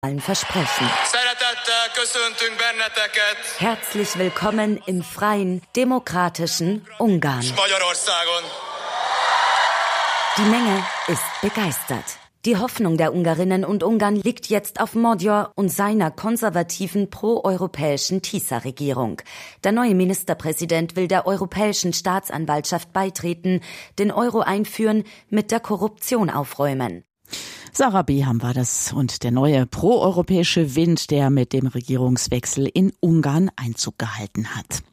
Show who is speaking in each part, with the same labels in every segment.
Speaker 1: Versprechen. Herzlich willkommen im freien, demokratischen Ungarn. Die Menge ist begeistert. Die Hoffnung der Ungarinnen und Ungarn liegt jetzt auf Magyar und seiner konservativen proeuropäischen TISA-Regierung. Der neue Ministerpräsident will der Europäischen Staatsanwaltschaft beitreten, den Euro einführen, mit der Korruption aufräumen.
Speaker 2: Sarah Beham war das und der neue proeuropäische Wind, der mit dem Regierungswechsel in Ungarn Einzug gehalten hat.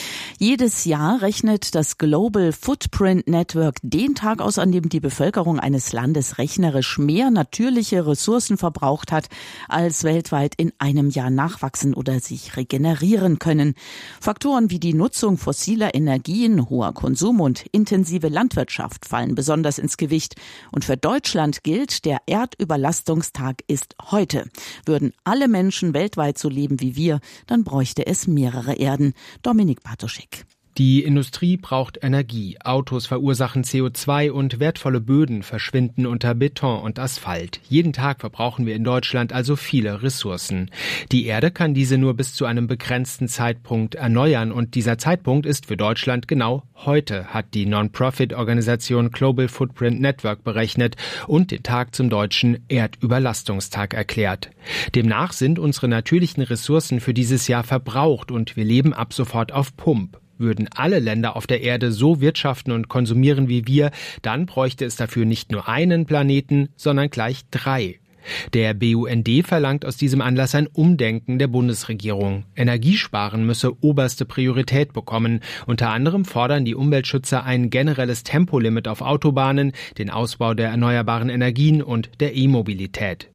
Speaker 2: Jedes Jahr rechnet das Global Footprint Network den Tag aus, an dem die Bevölkerung eines Landes rechnerisch mehr natürliche Ressourcen verbraucht hat, als weltweit in einem Jahr nachwachsen oder sich regenerieren können. Faktoren wie die Nutzung fossiler Energien, hoher Konsum und intensive Landwirtschaft fallen besonders ins Gewicht. Und für Deutschland gilt, der Erdüberlastungstag ist heute. Würden alle Menschen weltweit so leben wie wir, dann bräuchte es mehrere Erden. Dominik Bartoschek.
Speaker 3: Die Industrie braucht Energie, Autos verursachen CO2 und wertvolle Böden verschwinden unter Beton und Asphalt. Jeden Tag verbrauchen wir in Deutschland also viele Ressourcen. Die Erde kann diese nur bis zu einem begrenzten Zeitpunkt erneuern und dieser Zeitpunkt ist für Deutschland genau heute, hat die Non-Profit-Organisation Global Footprint Network berechnet und den Tag zum deutschen Erdüberlastungstag erklärt. Demnach sind unsere natürlichen Ressourcen für dieses Jahr verbraucht und wir leben ab sofort auf Pump. Würden alle Länder auf der Erde so wirtschaften und konsumieren wie wir, dann bräuchte es dafür nicht nur einen Planeten, sondern gleich 3. Der BUND verlangt aus diesem Anlass ein Umdenken der Bundesregierung. Energiesparen müsse oberste Priorität bekommen. Unter anderem fordern die Umweltschützer ein generelles Tempolimit auf Autobahnen, den Ausbau der erneuerbaren Energien und der E-Mobilität.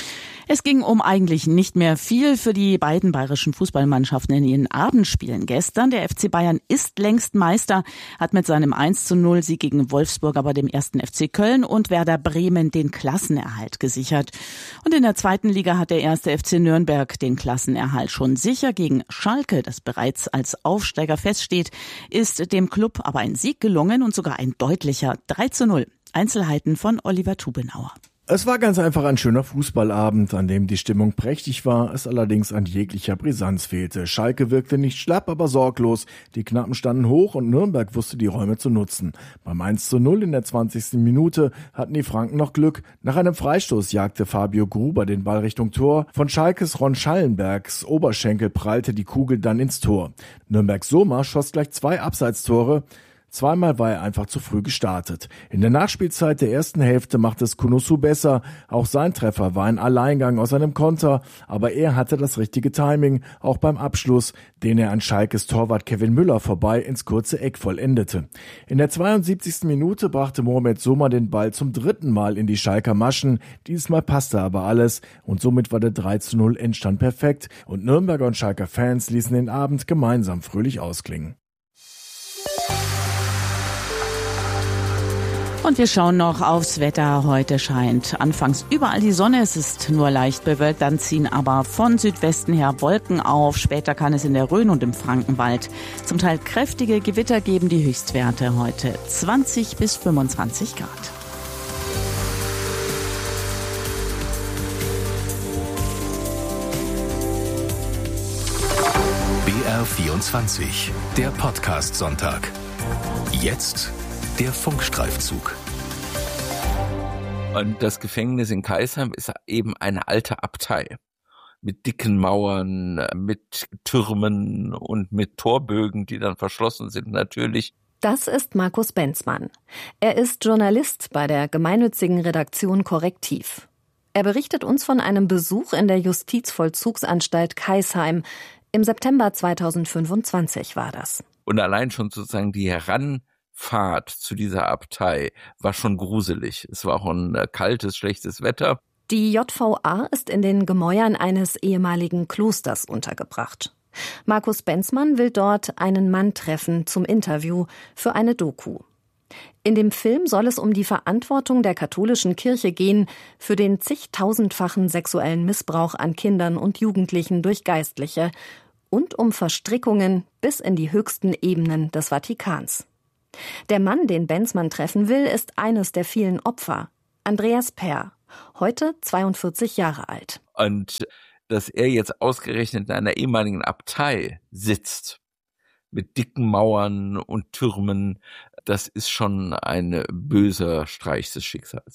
Speaker 2: Es ging um eigentlich nicht mehr viel für die beiden bayerischen Fußballmannschaften in ihren Abendspielen gestern. Der FC Bayern ist längst Meister, hat mit seinem 1:0-Sieg gegen Wolfsburg aber dem 1. FC Köln und Werder Bremen den Klassenerhalt gesichert. Und in der zweiten Liga hat der 1. FC Nürnberg den Klassenerhalt schon sicher. Gegen Schalke, das bereits als Aufsteiger feststeht, ist dem Klub aber ein Sieg gelungen und sogar ein deutlicher 3:0. Einzelheiten von Oliver Tubenauer.
Speaker 4: Es war ganz einfach ein schöner Fußballabend, an dem die Stimmung prächtig war, es allerdings an jeglicher Brisanz fehlte. Schalke wirkte nicht schlapp, aber sorglos. Die Knappen standen hoch und Nürnberg wusste die Räume zu nutzen. Beim 1:0 in der 20. Minute hatten die Franken noch Glück. Nach einem Freistoß jagte Fabio Gruber den Ball Richtung Tor. Von Schalkes Ron Schallenbergs Oberschenkel prallte die Kugel dann ins Tor. Nürnbergs Sommer schoss gleich 2 Abseitstore. Zweimal war er einfach zu früh gestartet. In der Nachspielzeit der ersten Hälfte machte es Kunusu besser. Auch sein Treffer war ein Alleingang aus einem Konter, aber er hatte das richtige Timing, auch beim Abschluss, den er an Schalkes Torwart Kevin Müller vorbei ins kurze Eck vollendete. In der 72. Minute brachte Mohamed Sommer den Ball zum 3. Mal in die Schalker Maschen. Diesmal passte aber alles und somit war der 3:0 Endstand perfekt und Nürnberger und Schalker Fans ließen den Abend gemeinsam fröhlich ausklingen.
Speaker 2: Und wir schauen noch aufs Wetter. Heute scheint anfangs überall die Sonne. Es ist nur leicht bewölkt, dann ziehen aber von Südwesten her Wolken auf. Später kann es in der Rhön und im Frankenwald zum Teil kräftige Gewitter geben. Die Höchstwerte heute 20 bis 25 Grad.
Speaker 5: BR24, der Podcast-Sonntag. Jetzt der Funkstreifzug.
Speaker 6: Und das Gefängnis in Kaisheim ist eben eine alte Abtei mit dicken Mauern, mit Türmen und mit Torbögen, die dann verschlossen sind natürlich.
Speaker 7: Das ist Markus Benzmann. Er ist Journalist bei der gemeinnützigen Redaktion Korrektiv. Er berichtet uns von einem Besuch in der Justizvollzugsanstalt Kaisheim. Im September 2025 war das.
Speaker 6: Und allein schon sozusagen die Heranfahrt zu dieser Abtei war schon gruselig. Es war auch ein kaltes, schlechtes Wetter.
Speaker 7: Die JVA ist in den Gemäuern eines ehemaligen Klosters untergebracht. Markus Benzmann will dort einen Mann treffen zum Interview für eine Doku. In dem Film soll es um die Verantwortung der katholischen Kirche gehen für den zigtausendfachen sexuellen Missbrauch an Kindern und Jugendlichen durch Geistliche und um Verstrickungen bis in die höchsten Ebenen des Vatikans. Der Mann, den Benzmann treffen will, ist eines der vielen Opfer. Andreas Peer, Heute 42 Jahre alt.
Speaker 6: Und dass er jetzt ausgerechnet in einer ehemaligen Abtei sitzt, mit dicken Mauern und Türmen, das ist schon ein böser Streich des Schicksals.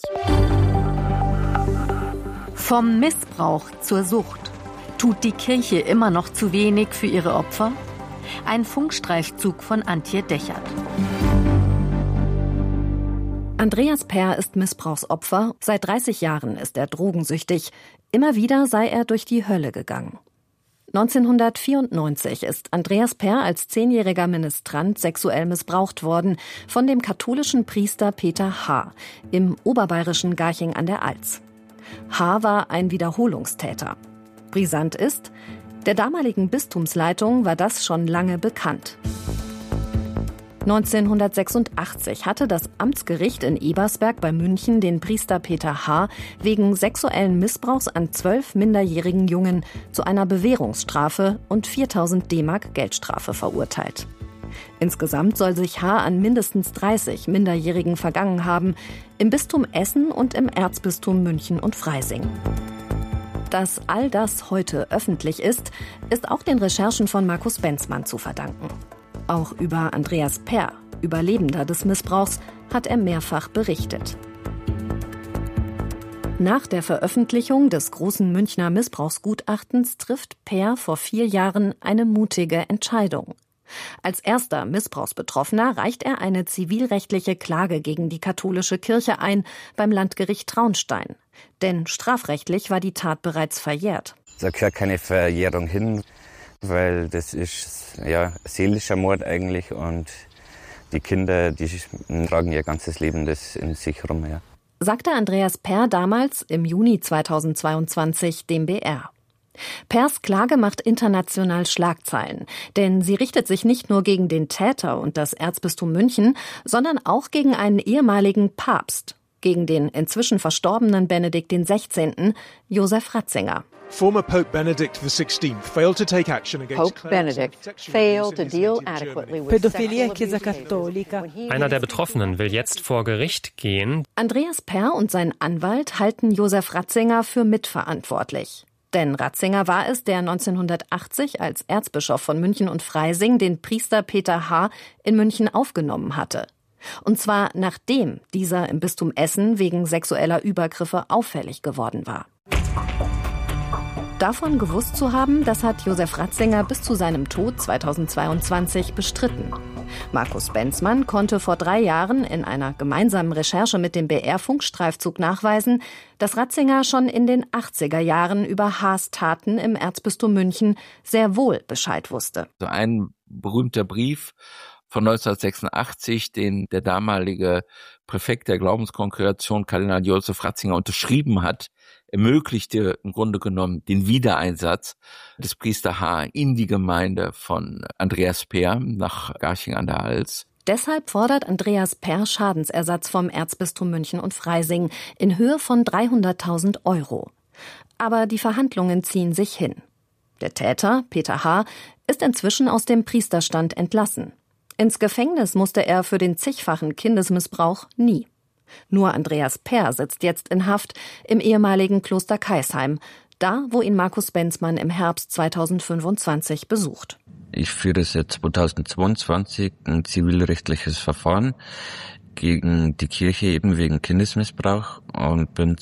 Speaker 8: Vom Missbrauch zur Sucht. Tut die Kirche immer noch zu wenig für ihre Opfer? Ein Funkstreifzug von Antje Dechert.
Speaker 7: Andreas Peer ist Missbrauchsopfer. Seit 30 Jahren ist er drogensüchtig. Immer wieder sei er durch die Hölle gegangen. 1994 ist Andreas Peer als 10-jähriger Ministrant sexuell missbraucht worden von dem katholischen Priester Peter H. im oberbayerischen Garching an der Alz. H. war ein Wiederholungstäter. Brisant ist, der damaligen Bistumsleitung war das schon lange bekannt. 1986 hatte das Amtsgericht in Ebersberg bei München den Priester Peter H. wegen sexuellen Missbrauchs an 12 minderjährigen Jungen zu einer Bewährungsstrafe und 4.000 D-Mark Geldstrafe verurteilt. Insgesamt soll sich H. an mindestens 30 Minderjährigen vergangen haben, im Bistum Essen und im Erzbistum München und Freising. Dass all das heute öffentlich ist, ist auch den Recherchen von Markus Benzmann zu verdanken. Auch über Andreas Peer, Überlebender des Missbrauchs, hat er mehrfach berichtet. Nach der Veröffentlichung des großen Münchner Missbrauchsgutachtens trifft Peer vor 4 Jahren eine mutige Entscheidung. Als erster Missbrauchsbetroffener reicht er eine zivilrechtliche Klage gegen die katholische Kirche ein beim Landgericht Traunstein. Denn strafrechtlich war die Tat bereits verjährt.
Speaker 9: Da gehört keine Verjährung hin, weil das ist seelischer Mord eigentlich und die Kinder, die tragen ihr ganzes Leben das in sich rum. Ja.
Speaker 7: Sagte Andreas Peer damals im Juni 2022 dem BR. Peers Klage macht international Schlagzeilen, denn sie richtet sich nicht nur gegen den Täter und das Erzbistum München, sondern auch gegen einen ehemaligen Papst, gegen den inzwischen verstorbenen Benedikt XVI., Josef Ratzinger.
Speaker 10: Former Pope Benedict XVI failed to take action against
Speaker 11: Pope Benedict failed to deal adequately with
Speaker 12: Pädophilia Chiesa Cattolica.
Speaker 13: Einer der Betroffenen will jetzt vor Gericht gehen.
Speaker 7: Andreas Peer und sein Anwalt halten Josef Ratzinger für mitverantwortlich. Denn Ratzinger war es, der 1980 als Erzbischof von München und Freising den Priester Peter H. in München aufgenommen hatte. Und zwar nachdem dieser im Bistum Essen wegen sexueller Übergriffe auffällig geworden war. Davon gewusst zu haben, das hat Josef Ratzinger bis zu seinem Tod 2022 bestritten. Markus Benzmann konnte vor 3 Jahren in einer gemeinsamen Recherche mit dem BR-Funkstreifzug nachweisen, dass Ratzinger schon in den 80er Jahren über H.'s Taten im Erzbistum München sehr wohl Bescheid wusste.
Speaker 6: So ein berühmter Brief von 1986, den der damalige Präfekt der Glaubenskongregation, Kardinal Josef Ratzinger, unterschrieben hat, ermöglichte im Grunde genommen den Wiedereinsatz des Priester H. in die Gemeinde von Andreas Peer nach Garching an der Alz.
Speaker 7: Deshalb fordert Andreas Peer Schadensersatz vom Erzbistum München und Freising in Höhe von 300.000 €. Aber die Verhandlungen ziehen sich hin. Der Täter, Peter H., ist inzwischen aus dem Priesterstand entlassen. Ins Gefängnis musste er für den zigfachen Kindesmissbrauch nie. Nur Andreas Peer sitzt jetzt in Haft im ehemaligen Kloster Kaisheim, da, wo ihn Markus Benzmann im Herbst 2025 besucht.
Speaker 9: Ich führe seit 2022 ein zivilrechtliches Verfahren gegen die Kirche eben wegen Kindesmissbrauch und bin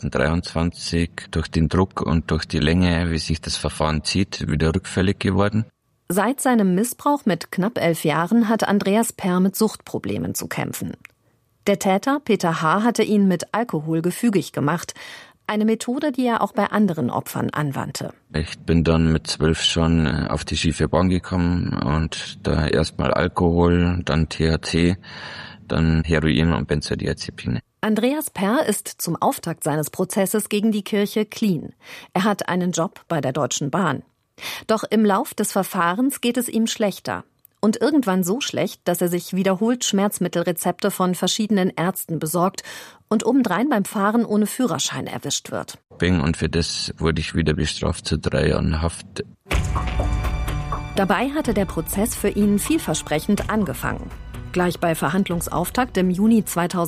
Speaker 9: 2023 durch den Druck und durch die Länge, wie sich das Verfahren zieht, wieder rückfällig geworden.
Speaker 7: Seit seinem Missbrauch mit knapp 11 Jahren hat Andreas Peer mit Suchtproblemen zu kämpfen. Der Täter, Peter H., hatte ihn mit Alkohol gefügig gemacht. Eine Methode, die er auch bei anderen Opfern anwandte.
Speaker 9: Ich bin dann mit 12 schon auf die schiefe Bahn gekommen und da erstmal Alkohol, dann THC, dann Heroin und Benzodiazepine.
Speaker 7: Andreas Peer ist zum Auftakt seines Prozesses gegen die Kirche clean. Er hat einen Job bei der Deutschen Bahn. Doch im Lauf des Verfahrens geht es ihm schlechter. Und irgendwann so schlecht, dass er sich wiederholt Schmerzmittelrezepte von verschiedenen Ärzten besorgt und obendrein beim Fahren ohne Führerschein erwischt wird.
Speaker 9: Und für das wurde ich wieder bestraft zu 3 Jahren Haft.
Speaker 7: Dabei hatte der Prozess für ihn vielversprechend angefangen. Gleich bei Verhandlungsauftakt im Juni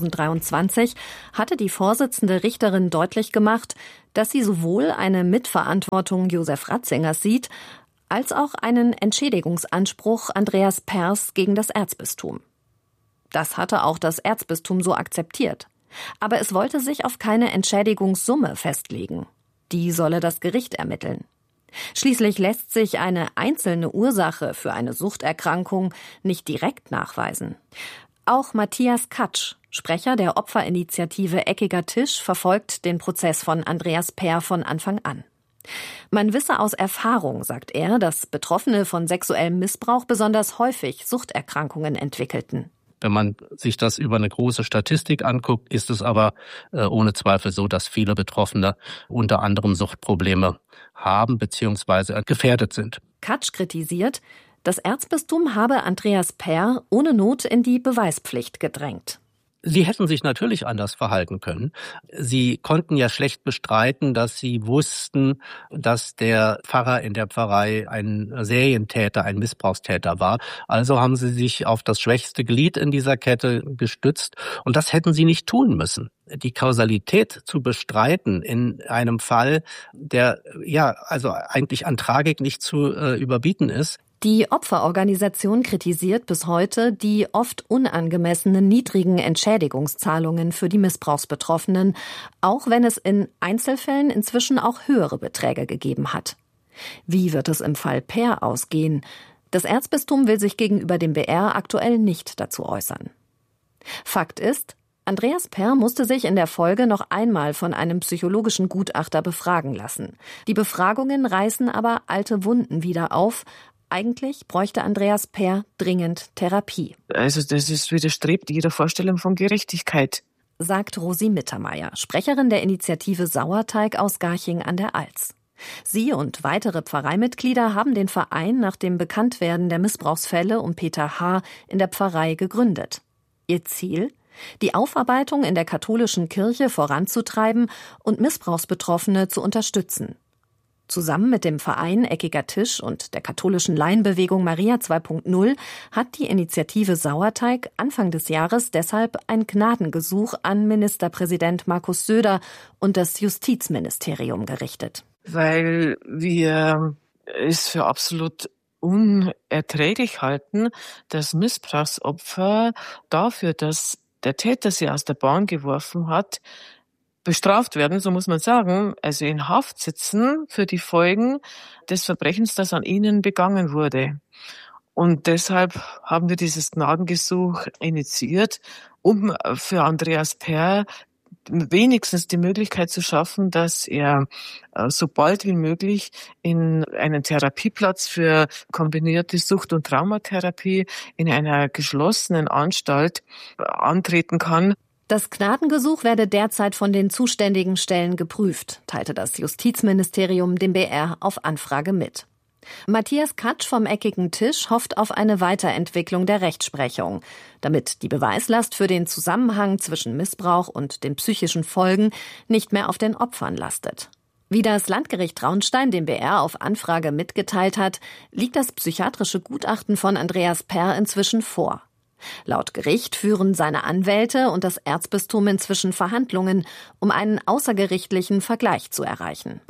Speaker 7: 2023 hatte die Vorsitzende Richterin deutlich gemacht, dass sie sowohl eine Mitverantwortung Josef Ratzingers sieht, als auch einen Entschädigungsanspruch Andreas Peers gegen das Erzbistum. Das hatte auch das Erzbistum so akzeptiert. Aber es wollte sich auf keine Entschädigungssumme festlegen. Die solle das Gericht ermitteln. Schließlich lässt sich eine einzelne Ursache für eine Suchterkrankung nicht direkt nachweisen. Auch Matthias Katsch, Sprecher der Opferinitiative Eckiger Tisch, verfolgt den Prozess von Andreas Peer von Anfang an. Man wisse aus Erfahrung, sagt er, dass Betroffene von sexuellem Missbrauch besonders häufig Suchterkrankungen entwickelten.
Speaker 14: Wenn man sich das über eine große Statistik anguckt, ist es aber ohne Zweifel so, dass viele Betroffene unter anderem Suchtprobleme haben bzw. gefährdet sind.
Speaker 7: Katsch kritisiert, das Erzbistum habe Andreas Peer ohne Not in die Beweispflicht gedrängt.
Speaker 14: Sie hätten sich natürlich anders verhalten können. Sie konnten ja schlecht bestreiten, dass sie wussten, dass der Pfarrer in der Pfarrei ein Serientäter, ein Missbrauchstäter war. Also haben sie sich auf das schwächste Glied in dieser Kette gestützt. Und das hätten sie nicht tun müssen. Die Kausalität zu bestreiten in einem Fall, der also eigentlich an Tragik nicht zu überbieten ist.
Speaker 7: Die Opferorganisation kritisiert bis heute die oft unangemessenen niedrigen Entschädigungszahlungen für die Missbrauchsbetroffenen, auch wenn es in Einzelfällen inzwischen auch höhere Beträge gegeben hat. Wie wird es im Fall Peer ausgehen? Das Erzbistum will sich gegenüber dem BR aktuell nicht dazu äußern. Fakt ist, Andreas Peer musste sich in der Folge noch einmal von einem psychologischen Gutachter befragen lassen. Die Befragungen reißen aber alte Wunden wieder auf. Eigentlich bräuchte Andreas Peer dringend Therapie.
Speaker 15: Also das widerstrebt jeder Vorstellung von Gerechtigkeit,
Speaker 7: sagt Rosi Mittermeier, Sprecherin der Initiative Sauerteig aus Garching an der Alz. Sie und weitere Pfarreimitglieder haben den Verein nach dem Bekanntwerden der Missbrauchsfälle um Peter H. in der Pfarrei gegründet. Ihr Ziel? Die Aufarbeitung in der katholischen Kirche voranzutreiben und Missbrauchsbetroffene zu unterstützen. Zusammen mit dem Verein Eckiger Tisch und der katholischen Laienbewegung Maria 2.0 hat die Initiative Sauerteig Anfang des Jahres deshalb ein Gnadengesuch an Ministerpräsident Markus Söder und das Justizministerium gerichtet.
Speaker 15: Weil wir es für absolut unerträglich halten, dass Missbrauchsopfer dafür, dass der Täter sie aus der Bahn geworfen hat, bestraft werden, so muss man sagen, also in Haft sitzen für die Folgen des Verbrechens, das an ihnen begangen wurde. Und deshalb haben wir dieses Gnadengesuch initiiert, um für Andreas Peer wenigstens die Möglichkeit zu schaffen, dass er so bald wie möglich in einen Therapieplatz für kombinierte Sucht- und Traumatherapie in einer geschlossenen Anstalt antreten kann.
Speaker 7: Das Gnadengesuch werde derzeit von den zuständigen Stellen geprüft, teilte das Justizministerium dem BR auf Anfrage mit. Matthias Katsch vom Eckigen Tisch hofft auf eine Weiterentwicklung der Rechtsprechung, damit die Beweislast für den Zusammenhang zwischen Missbrauch und den psychischen Folgen nicht mehr auf den Opfern lastet. Wie das Landgericht Traunstein dem BR auf Anfrage mitgeteilt hat, liegt das psychiatrische Gutachten von Andreas Peer inzwischen vor. Laut Gericht führen seine Anwälte und das Erzbistum inzwischen Verhandlungen, um einen außergerichtlichen Vergleich zu erreichen.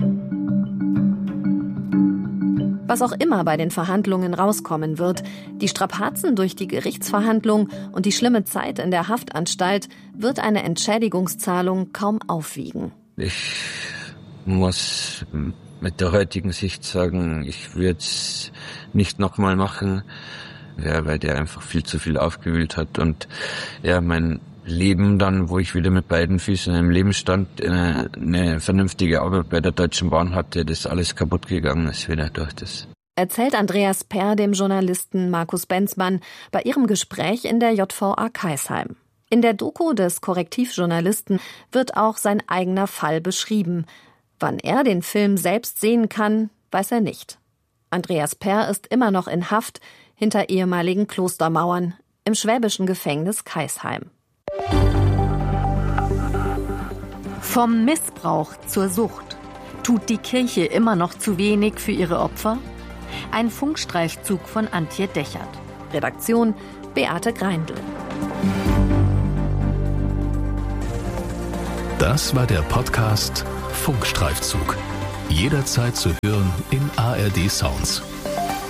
Speaker 7: Was auch immer bei den Verhandlungen rauskommen wird, die Strapazen durch die Gerichtsverhandlung und die schlimme Zeit in der Haftanstalt wird eine Entschädigungszahlung kaum aufwiegen.
Speaker 9: Ich muss mit der heutigen Sicht sagen, ich würde es nicht nochmal machen. Ja, weil der einfach viel zu viel aufgewühlt hat und mein Leben dann, wo ich wieder mit beiden Füßen im Leben stand, eine vernünftige Arbeit bei der Deutschen Bahn hatte, das alles kaputt gegangen ist wieder durch das.
Speaker 7: Erzählt Andreas Peer dem Journalisten Markus Benzmann bei ihrem Gespräch in der JVA Kaisheim. In der Doku des Korrektivjournalisten wird auch sein eigener Fall beschrieben. Wann er den Film selbst sehen kann, weiß er nicht. Andreas Peer ist immer noch in Haft, hinter ehemaligen Klostermauern im schwäbischen Gefängnis Kaisheim.
Speaker 8: Vom Missbrauch zur Sucht. Tut die Kirche immer noch zu wenig für ihre Opfer? Ein Funkstreifzug von Antje Dechert.
Speaker 7: Redaktion Beate Greindl.
Speaker 5: Das war der Podcast Funkstreifzug. Jederzeit zu hören in ARD Sounds.